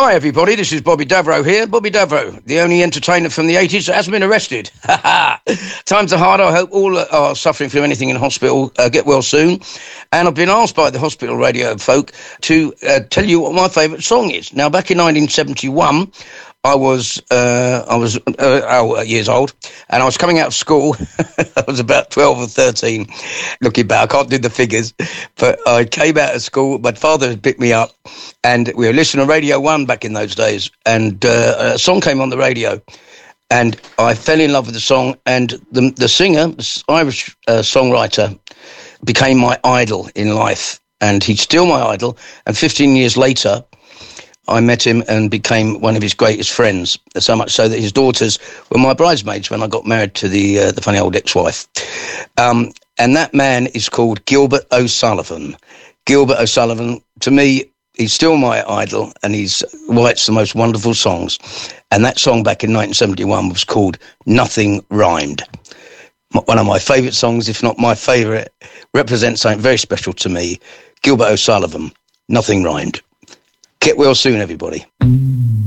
Hi everybody, this is Bobby Davro here. Bobby Davro, the only entertainer from the 80s that hasn't been arrested. Times are hard. I hope all that are suffering from anything in hospital get well soon. And I've been asked by the hospital radio folk to tell you what my favourite song is. Now, back in 1971, I was years old, and I was coming out of school. I was about 12 or 13. Looking back, I can't do the figures, but I came out of school. My father had picked me up, and we were listening to Radio 1 back in those days, and a song came on the radio, and I fell in love with the song, and the singer, this Irish songwriter, became my idol in life, and he's still my idol, and 15 years later, I met him and became one of his greatest friends, so much so that his daughters were my bridesmaids when I got married to the funny old ex-wife. And that man is called Gilbert O'Sullivan. Gilbert O'Sullivan, to me, he's still my idol, and he writes the most wonderful songs. And that song back in 1971 was called Nothing Rhymed. One of my favourite songs, if not my favourite, represents something very special to me. Gilbert O'Sullivan, Nothing Rhymed. Get well soon, everybody.